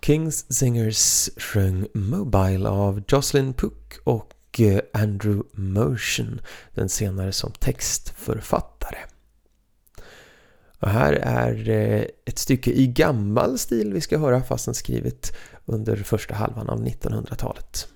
King's Singers sjöng Mobile av Jocelyn Puck och Andrew Motion, den senare som textförfattare. Och här är ett stycke i gammal stil vi ska höra, fastän skrivet under första halvan av 1900-talet.